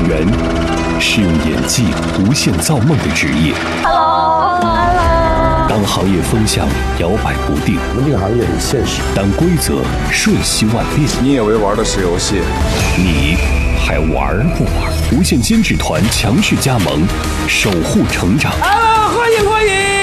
员是用演技无限造梦的职业。 Hello， 当行业风向摇摆不定， 我们这个行业很现实。 当规则瞬息万变， 你以为玩的是游戏， 你还玩不玩？无线监制团强势加盟，守护成长。 欢迎！